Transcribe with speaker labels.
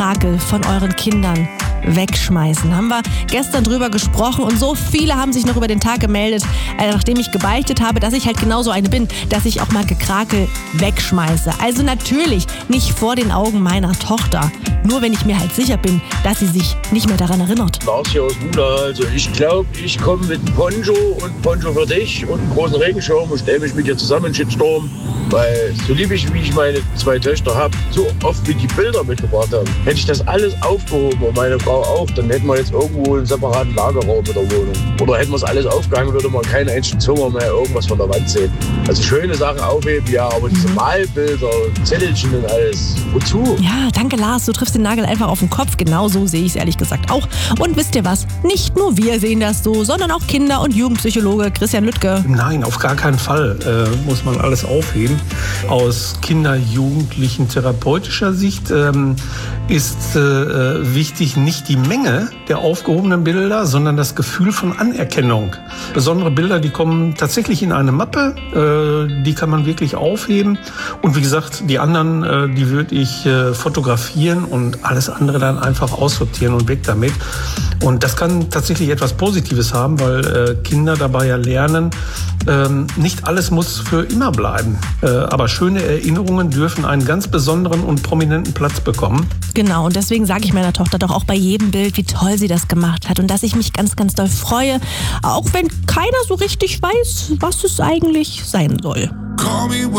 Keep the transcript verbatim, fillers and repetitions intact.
Speaker 1: Gekrakel von euren Kindern wegschmeißen. Haben wir gestern drüber gesprochen und so viele haben sich noch über den Tag gemeldet, äh, nachdem ich gebeichtet habe, dass ich halt genauso eine bin, dass ich auch mal Gekrakel wegschmeiße. Also natürlich nicht vor den Augen meiner Tochter. Nur wenn ich mir halt sicher bin, dass sie sich nicht mehr daran erinnert.
Speaker 2: Lars hier aus Mula. Also ich glaube, ich komme mit Poncho und Poncho für dich und einem großen Regenschirm und stelle mich mit dir zusammen in Shitstorm. Weil so lieb ich, wie ich meine zwei Töchter habe, so oft wie die Bilder mitgebracht haben, hätte ich das alles aufgehoben und meine Frau auch, dann hätten wir jetzt irgendwo einen separaten Lagerraum in der Wohnung. Oder hätten wir es alles aufgehangen, würde man kein einzigen Zimmer mehr irgendwas von der Wand sehen. Also schöne Sachen aufheben, ja, aber diese Malbilder, Zettelchen und alles, wozu?
Speaker 1: Ja, danke Lars, du triffst den Nagel einfach auf den Kopf. Genau so sehe ich es ehrlich gesagt auch. Und wisst ihr was? Nicht nur wir sehen das so, sondern auch Kinder- und Jugendpsychologe Christian Lüttke.
Speaker 3: Nein, auf gar keinen Fall äh, muss man alles aufheben. Aus Kinder-, Jugendlichen therapeutischer Sicht ähm, ist äh, wichtig nicht die Menge der aufgehobenen Bilder, sondern das Gefühl von Anerkennung. Besondere Bilder, die kommen tatsächlich in eine Mappe, äh, die kann man wirklich aufheben. Und wie gesagt, die anderen, äh, die würde ich äh, fotografieren und alles andere dann einfach aussortieren und weg damit. Und das kann tatsächlich etwas Positives haben, weil äh, Kinder dabei ja lernen, ähm, nicht alles muss für immer bleiben. Äh, aber schöne Erinnerungen dürfen einen ganz besonderen und prominenten Platz bekommen.
Speaker 1: Genau, und deswegen sage ich meiner Tochter doch auch bei jedem Bild, wie toll sie das gemacht hat und dass ich mich ganz, ganz doll freue, auch wenn keiner so richtig weiß, was es eigentlich sein soll.